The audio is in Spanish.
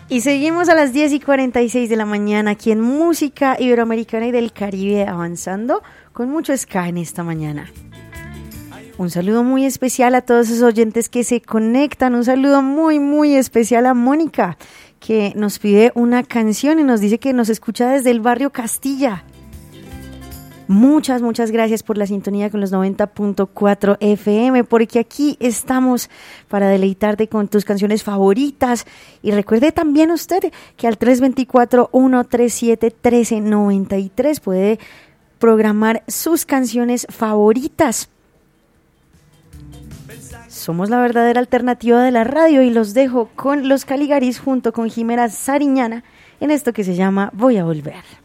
Y seguimos a las 10:46 de la mañana aquí en Música Iberoamericana y del Caribe, avanzando con mucho ska en esta mañana. Un saludo muy especial a todos esos oyentes que se conectan. Un saludo muy, muy especial a Mónica, que nos pide una canción y nos dice que nos escucha desde el barrio Castilla. Muchas, muchas gracias por la sintonía con los 90.4 FM, porque aquí estamos para deleitarte con tus canciones favoritas. Y recuerde también usted que al 324-137-1393 puede programar sus canciones favoritas. Somos la verdadera alternativa de la radio y los dejo con Los Caligaris junto con Jimena Sariñana en esto que se llama Voy a Volver.